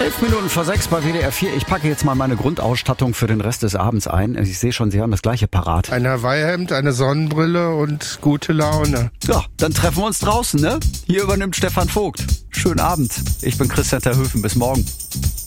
5:11 bei WDR 4. Ich packe jetzt mal meine Grundausstattung für den Rest des Abends ein. Ich sehe schon, Sie haben das gleiche parat. Ein Hawaii-Hemd, eine Sonnenbrille und gute Laune. Ja, dann treffen wir uns draußen, ne? Hier übernimmt Stefan Vogt. Schönen Abend. Ich bin Christian Terhöfen. Bis morgen.